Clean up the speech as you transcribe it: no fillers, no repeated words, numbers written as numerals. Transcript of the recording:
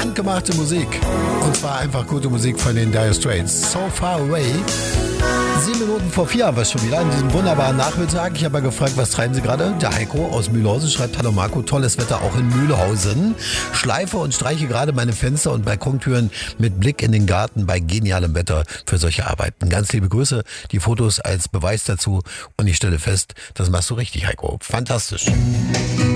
handgemachte Musik. Und zwar einfach gute Musik von den Dire Straits. So Far Away. 7 Minuten vor 4 haben wir es schon wieder an diesem wunderbaren Nachmittag. Ich habe mal gefragt, was treiben Sie gerade? Der Heiko aus Mühlhausen schreibt: Hallo Marco, tolles Wetter auch in Mühlhausen. Schleife und streiche gerade meine Fenster und Balkontüren mit Blick in den Garten bei genialem Wetter für solche Arbeiten. Ganz liebe Grüße, die Fotos als Beweis dazu. Und ich stelle fest, das machst du richtig, Heiko. Fantastisch.